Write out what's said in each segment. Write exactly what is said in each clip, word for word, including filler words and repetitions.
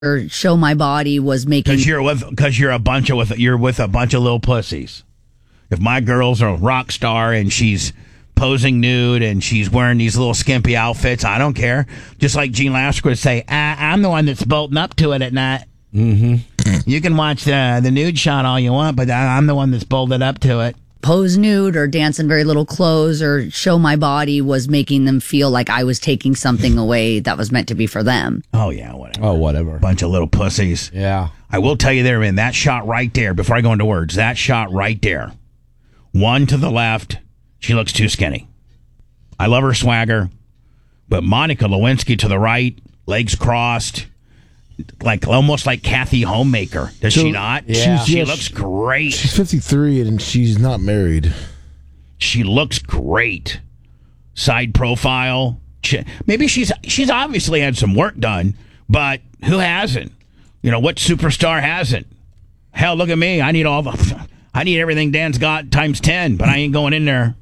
or show my body was making. Because you're with, because you're a bunch of with, you're with a bunch of little pussies. If my girl's a rock star and she's posing nude and she's wearing these little skimpy outfits, I don't care. Just like Gene Lasker would say, I, I'm the one that's bolting up to it at night. Mm-hmm. You can watch the the nude shot all you want, but I, I'm the one that's bolted up to it. Pose nude or dance in very little clothes or show my body was making them feel like I was taking something away that was meant to be for them. Oh, yeah, whatever. Oh, whatever. Bunch of little pussies. Yeah. I will tell you there, man, that shot right there, before I go into words, that shot right there, one to the left, she looks too skinny. I love her swagger, but Monica Lewinsky to the right, legs crossed, like almost like Kathy Homemaker. Does So, she not? Yeah. She yeah, looks she- great. She's fifty-three and she's not married. She looks great. Side profile. Ch- Maybe she's she's obviously had some work done, but who hasn't? You know, what superstar hasn't? Hell, look at me. I need all the I need everything Dan's got times ten, but I ain't going in there.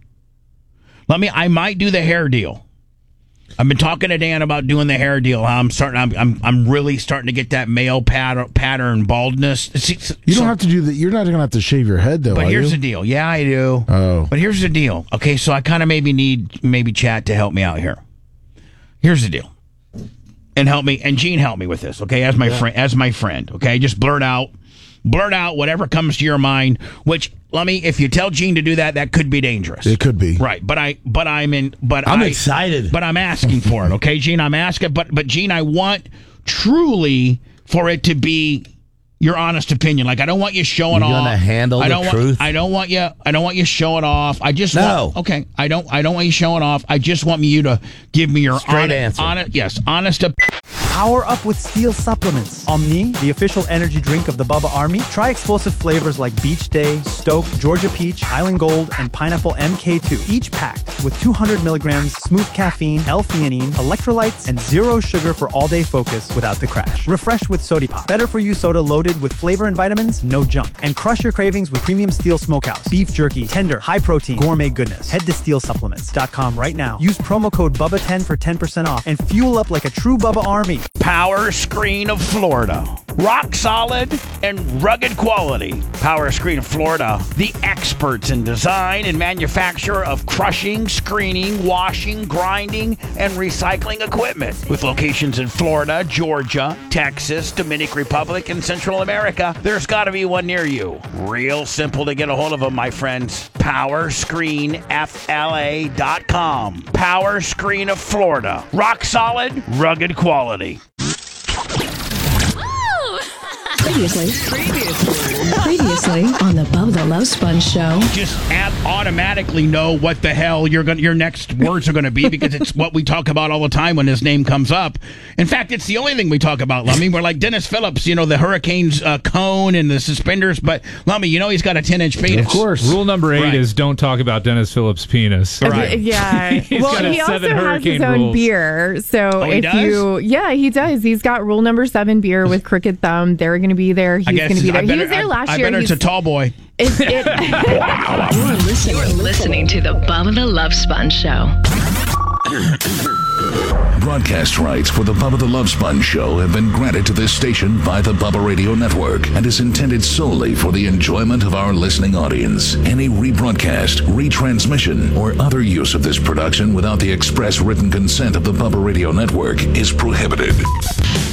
Let me I might do the hair deal. I've been talking to Dan about doing the hair deal. I'm starting. I'm. I'm. I'm really starting to get that male pattern, pattern baldness. See, You so- don't have to do that. You're not going to have to shave your head, though, But are here's you? the deal. Yeah, I do. Oh. But here's the deal. Okay, so I kind of maybe need maybe chat to help me out here. Here's the deal, and help me. And Gene, help me with this. Okay, as my friend, as my friend. Okay, just blurt out, blurt out whatever comes to your mind. Which let me. If you tell Gene to do that, that could be dangerous. It could be. Right, but I, but I'm in, but I'm I, excited. But I'm asking for it, okay, Gene? I'm asking, but but Gene, I want truly for it to be your honest opinion. Like I don't want you showing You're off. gonna handle I the don't want, truth? I don't want you. I don't want you showing off. I just No. want, okay. I don't. I don't want you showing off. I just want you to give me your Straight honest, answer. honest, yes, honest. Op- Power up with Steel supplements. Omni, the official energy drink of the Bubba Army. Try explosive flavors like Beach Day, Stoke, Georgia Peach, Island Gold, and Pineapple M K two. Each packed with two hundred milligrams smooth caffeine, L-theanine, electrolytes, and zero sugar for all-day focus without the crash. Refresh with Sody Pop. Better for you soda loaded with flavor and vitamins, no junk. And crush your cravings with premium Steel Smokehouse. Beef jerky, tender, high protein, gourmet goodness. Head to steel supplements dot com right now. Use promo code Bubba ten for ten percent off and fuel up like a true Bubba Army. Power Screen of Florida. Rock solid and rugged quality. Power Screen of Florida, the experts in design and manufacture of crushing, screening, washing, grinding, and recycling equipment. With locations in Florida, Georgia, Texas, Dominican Republic, and Central America, there's got to be one near you. Real simple to get a hold of them, my friends. power screen f l a dot com. Power Screen of Florida. Rock solid, rugged quality. Previously, previously, previously on the Bubba the Love Sponge show. Just add, automatically know what the hell your your next words are going to be because it's what we talk about all the time when his name comes up. In fact, it's the only thing we talk about, Lummy. We're like Dennis Phillips, you know, the Hurricanes uh, cone and the suspenders, but Lummy, you know he's got a ten-inch penis. Of course. Rule number eight Right. is don't talk about Dennis Phillips' penis. Right. Yeah. He's well, got a he also seven has his hurricane own rules. beer. So Oh, he if does? you, yeah, he does. He's got rule number seven beer with Crooked Thumb. They're going to be there. He's I going guess to be there. I better, he was there I- last I year. better it's a He's- tall boy. It, it, You're listening, You're listening to the Bubba the Love Sponge show. Broadcast rights for the Bubba the Love Sponge show have been granted to this station by the Bubba Radio Network and is intended solely for the enjoyment of our listening audience. Any rebroadcast, retransmission, or other use of this production without the express written consent of the Bubba Radio Network is prohibited.